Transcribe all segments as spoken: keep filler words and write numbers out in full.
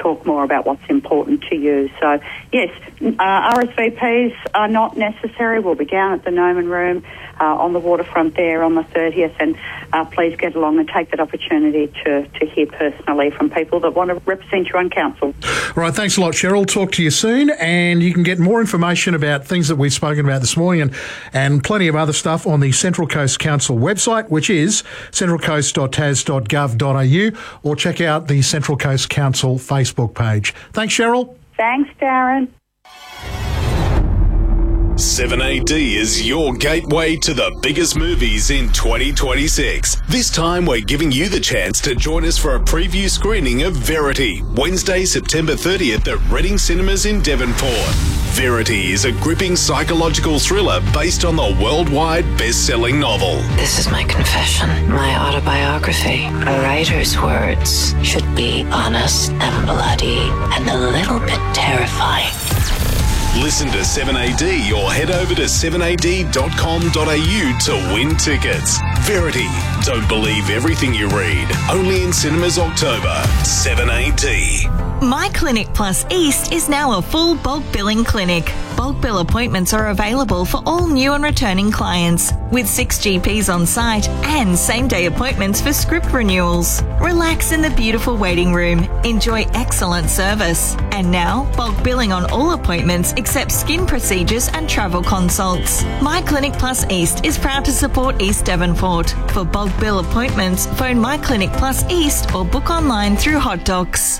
talk more about what's important to you. So, yes, uh, R S V Ps are not necessary. We'll be down at the Noman Room uh, on the waterfront there on the thirtieth, and uh, please get along and take that opportunity to, to hear personally from people that want to represent you on council. All right, thanks a lot, Cheryl. Talk to you soon, and you can get more information about things that we've spoken about this morning and, and plenty of other stuff on the Central Coast Council website, which is central coast dot tas dot gov dot a u, or check out the Central Coast Council Facebook page. Thanks, Cheryl. Thanks, Darren. seven A D is your gateway to the biggest movies in twenty twenty-six. This time we're giving you the chance to join us for a preview screening of Verity, Wednesday, September thirtieth at Reading Cinemas in Devonport. Verity is a gripping psychological thriller based on the worldwide best-selling novel. This is my confession, my autobiography. A writer's words should be honest and bloody and a little bit terrifying. Listen to seven A D or head over to seven a d dot com dot a u to win tickets. Verity. Don't believe everything you read. Only in cinemas October. seven A D. My Clinic Plus East is now a full bulk billing clinic. Bulk bill appointments are available for all new and returning clients, with six G Ps on site and same-day appointments for script renewals. Relax in the beautiful waiting room. Enjoy excellent service. And now, bulk billing on all appointments except skin procedures and travel consults. My Clinic Plus East is proud to support East Devonport. For bulk bill appointments, phone My Clinic Plus East or book online through Hot Docs.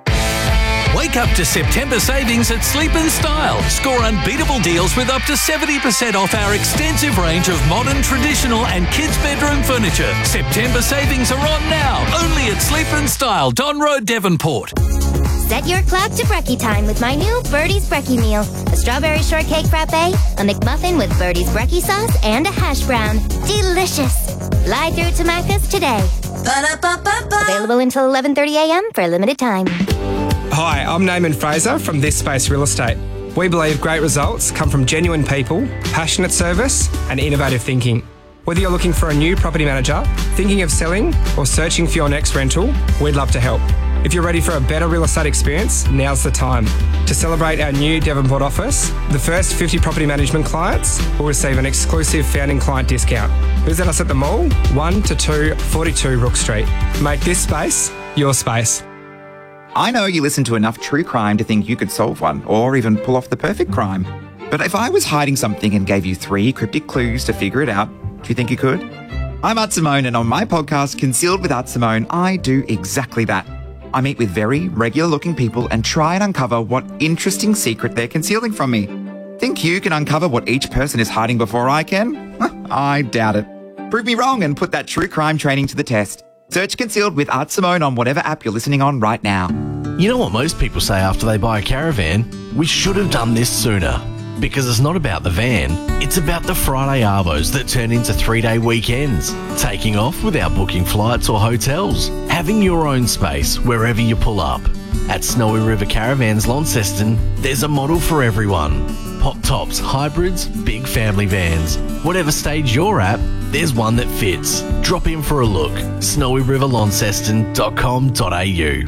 Wake up to September savings at Sleep and Style. Score unbeatable deals with up to seventy percent off our extensive range of modern, traditional and kids' bedroom furniture. September savings are on now, only at Sleep and Style, Don Road, Devonport. Set your clock to brekkie time with my new Birdie's Brekkie Meal. A strawberry shortcake frappe, a McMuffin with Birdie's Brekkie sauce, and a hash brown. Delicious. Fly through to Macca's today. Ba-da-ba-ba-ba. Available until eleven thirty a.m. for a limited time. Hi, I'm Naaman Fraser from This Space Real Estate. We believe great results come from genuine people, passionate service and innovative thinking. Whether you're looking for a new property manager, thinking of selling or searching for your next rental, we'd love to help. If you're ready for a better real estate experience, now's the time. To celebrate our new Devonport office, the first fifty property management clients will receive an exclusive founding client discount. Visit us at the mall, one to two forty-two Rook Street. Make this space your space. I know you listen to enough true crime to think you could solve one, or even pull off the perfect crime. But if I was hiding something and gave you three cryptic clues to figure it out, do you think you could? I'm Art Simone, and on my podcast, Concealed with Art Simone, I do exactly that. I meet with very regular-looking people and try and uncover what interesting secret they're concealing from me. Think you can uncover what each person is hiding before I can? I doubt it. Prove me wrong and put that true crime training to the test. Search Concealed with Art Simone on whatever app you're listening on right now. You know what most people say after they buy a caravan? We should have done this sooner. Because it's not about the van, it's about the Friday arvos that turn into three-day weekends. Taking off without booking flights or hotels. Having your own space wherever you pull up. At Snowy River Caravans Launceston, there's a model for everyone. Pop tops, hybrids, big family vans. Whatever stage you're at, there's one that fits. Drop in for a look. snowy river launceston dot com dot a u.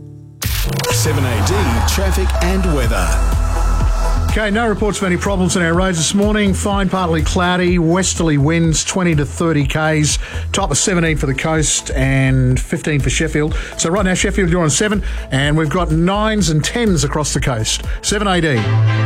seven A D traffic and weather. Okay, no reports of any problems on our roads this morning. Fine, partly cloudy, westerly winds, twenty to thirty k's. Top of seventeen for the coast and fifteen for Sheffield. So right now, Sheffield, you're on seven, and we've got nines and tens across the coast. seven A D.